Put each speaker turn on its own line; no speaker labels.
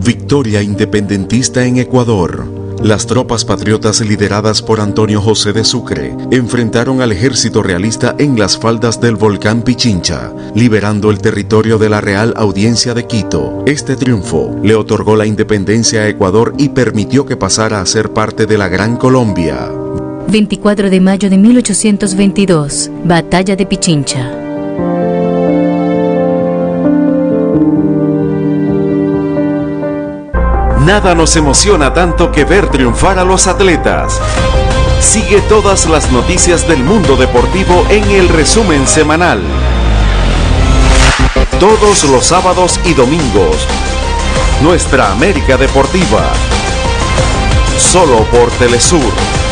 Victoria independentista en Ecuador. Las tropas patriotas lideradas por Antonio José de Sucre enfrentaron al ejército realista en las faldas del volcán Pichincha, liberando el territorio de la Real Audiencia de Quito. Este triunfo le otorgó la independencia a Ecuador y permitió que pasara a ser parte de la Gran Colombia.
24 de mayo de 1822, Batalla de Pichincha.
Nada nos emociona tanto que ver triunfar a los atletas. Sigue todas las noticias del mundo deportivo en el resumen semanal. Todos los sábados y domingos. Nuestra América Deportiva. Solo por Telesur.